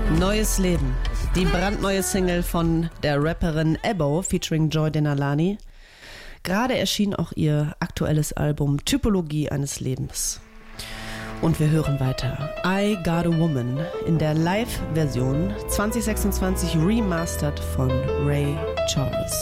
Neues Leben. Die brandneue Single von der Rapperin Ebbo featuring Joy Denalani. Gerade erschien auch ihr aktuelles Album Typologie eines Lebens. Und wir hören weiter. I Got a Woman in der Live-Version 2026 remastered von Ray Charles.